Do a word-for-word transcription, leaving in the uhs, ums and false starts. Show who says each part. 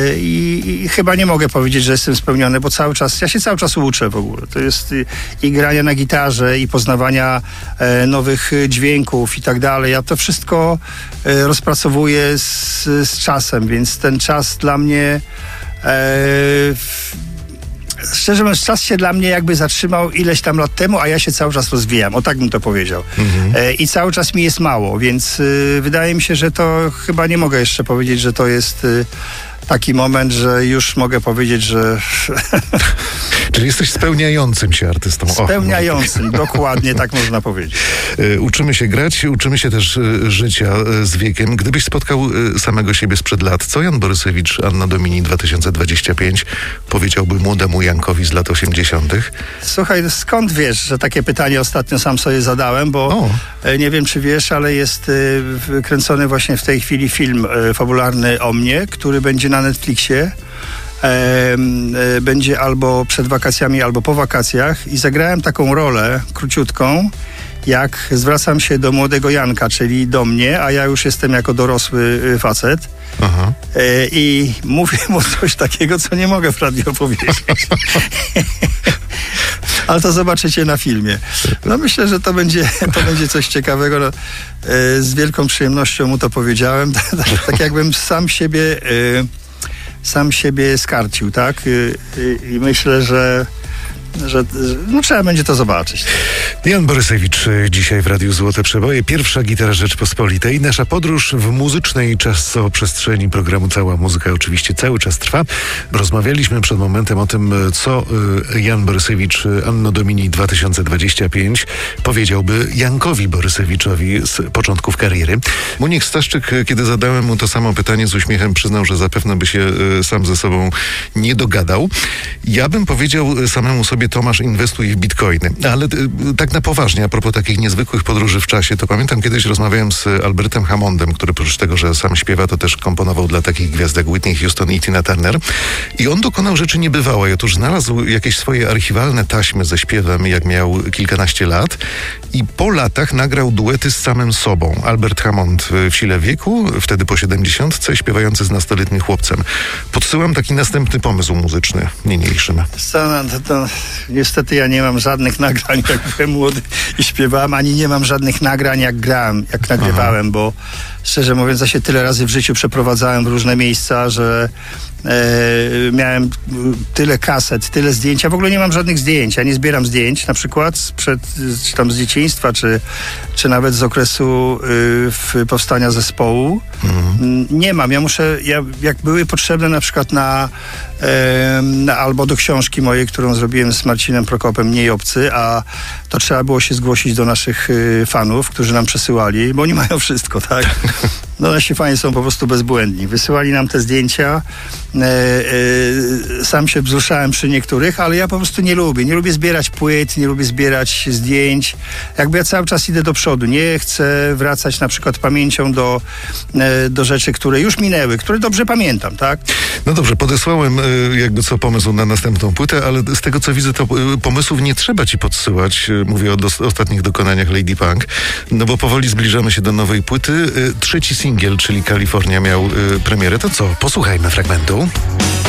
Speaker 1: I, i chyba nie mogę powiedzieć, że jestem spełniony, bo cały czas, ja się cały czas uczę w ogóle. To jest i, i grania na gitarze, i poznawania e, nowych dźwięków i tak dalej. Ja to wszystko e, rozpracowuję z, z czasem, więc ten czas dla mnie e, w, szczerze mówiąc, czas się dla mnie jakby zatrzymał ileś tam lat temu, a ja się cały czas rozwijam. O tak bym to powiedział. Mhm. E, I cały czas mi jest mało, więc y, wydaje mi się, że to chyba nie mogę jeszcze powiedzieć, że to jest y, taki moment, że już mogę powiedzieć, że...
Speaker 2: Czyli jesteś spełniającym się artystą.
Speaker 1: Spełniającym, o, dokładnie tak można powiedzieć.
Speaker 2: Uczymy się grać, uczymy się też życia z wiekiem. Gdybyś spotkał samego siebie sprzed lat, co Jan Borysewicz, Anno Domini dwa tysiące dwudziesty piąty powiedziałby młodemu Jankowi z lat osiemdziesiątych?
Speaker 1: Słuchaj, skąd wiesz, że takie pytanie ostatnio sam sobie zadałem, bo o. nie wiem, czy wiesz, ale jest y, kręcony właśnie w tej chwili film y, fabularny o mnie, który będzie na Netflixie. E, e, będzie albo przed wakacjami, albo po wakacjach i zagrałem taką rolę króciutką, jak zwracam się do młodego Janka, czyli do mnie, a ja już jestem jako dorosły facet. Aha. E, i mówię mu coś takiego, co nie mogę w radiu powiedzieć. Ale to zobaczycie na filmie. No myślę, że to będzie, to będzie coś ciekawego. No, e, z wielką przyjemnością mu to powiedziałem. tak, tak jakbym sam siebie e, sam siebie skarcił, tak? I, i myślę, że Że, no, trzeba będzie to zobaczyć.
Speaker 2: Jan Borysewicz dzisiaj w Radiu Złote Przeboje. Pierwsza gitara Rzeczpospolitej. Nasza podróż w muzycznej czasoprzestrzeni programu Cała Muzyka oczywiście cały czas trwa. Rozmawialiśmy przed momentem o tym, co Jan Borysewicz Anno Domini dwa tysiące dwudziesty piąty powiedziałby Jankowi Borysewiczowi z początków kariery. Muniek Staszczyk, kiedy zadałem mu to samo pytanie, z uśmiechem przyznał, że zapewne by się sam ze sobą nie dogadał. Ja bym powiedział samemu sobie: Tomasz, inwestuj w bitcoiny. Ale y, tak na poważnie, a propos takich niezwykłych podróży w czasie, to pamiętam, kiedyś rozmawiałem z Albertem Hammondem, który oprócz tego, że sam śpiewa, to też komponował dla takich gwiazd jak Whitney Houston i Tina Turner. I on dokonał rzeczy niebywałej. Otóż znalazł jakieś swoje archiwalne taśmy ze śpiewem, jak miał kilkanaście lat, i po latach nagrał duety z samym sobą. Albert Hammond w sile wieku, wtedy po siedemdziesiątce, śpiewający z nastoletnim chłopcem. Podsyłam taki następny pomysł muzyczny niniejszym.
Speaker 1: To, to, niestety ja nie mam żadnych nagrań, jak byłem młody i śpiewałem, ani nie mam żadnych nagrań, jak grałem, jak nagrywałem, Aha. bo szczerze mówiąc, ja się tyle razy w życiu przeprowadzałem w różne miejsca, że e, miałem tyle kaset, tyle zdjęć. Ja w ogóle nie mam żadnych zdjęć. Ja nie zbieram zdjęć, na przykład sprzed, czy tam z dzieciństwa, czy, czy nawet z okresu y, w powstania zespołu. Mhm. Nie mam. Ja muszę, ja, jak były potrzebne na przykład na, e, na albo do książki mojej, którą zrobiłem z Marcinem Prokopem, Mniej obcy, a to trzeba było się zgłosić do naszych y, fanów, którzy nam przesyłali, bo oni mają wszystko, tak? No nasi fani są po prostu bezbłędni. Wysyłali nam te zdjęcia. E, e, sam się wzruszałem przy niektórych, ale ja po prostu nie lubię. Nie lubię zbierać płyt, nie lubię zbierać zdjęć. Jakby ja cały czas idę do przodu. Nie chcę wracać na przykład pamięcią do, e, do rzeczy, które już minęły, które dobrze pamiętam, tak?
Speaker 2: No dobrze, podesłałem jakby co pomysł na następną płytę, ale z tego co widzę, to pomysłów nie trzeba ci podsyłać. Mówię o dos- ostatnich dokonaniach Lady Punk. No bo powoli zbliżamy się do nowej płyty. Trzeci singiel, czyli Kalifornia, miał y, premierę. To co? Posłuchajmy fragmentu.